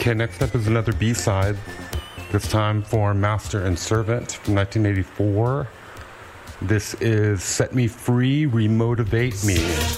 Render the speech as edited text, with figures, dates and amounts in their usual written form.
Okay, next up is another B-side. This time for Master and Servant from 1984. This is Set Me Free, Remotivate Me.